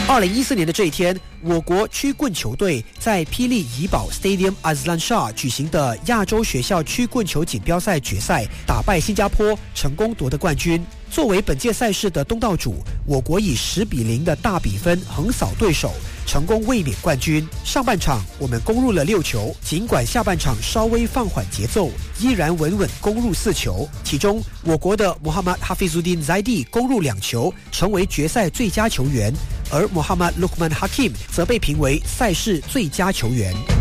2014年的这一天，我国曲棍球队在霹雳怡保 Stadium Azlan Shah 举行的亚洲学校曲棍球锦标赛决赛，打败新加坡，成功夺得冠军。作为本届赛事的东道主，我国以10-0的大比分横扫对手，成功卫冕冠军。上半场我们攻入了6球，尽管下半场稍微放缓节奏，依然稳稳攻入4球。其中我国的 Muhammad Hafizuddin Zaidi 攻入2球，成为决赛最佳球员，而 Muhammad Luqman Hakim 则被评为赛事最佳球员。